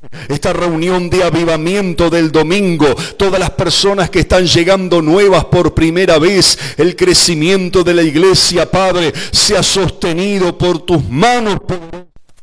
esta reunión de avivamiento del domingo, todas las personas que están llegando nuevas por primera vez, el crecimiento de la iglesia, Padre, sea sostenido por tus manos poderosas.